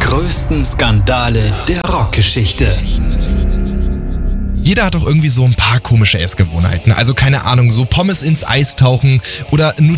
größten Skandale der Rockgeschichte. Jeder hat doch irgendwie so ein paar komische Essgewohnheiten. Also keine Ahnung, so Pommes ins Eis tauchen oder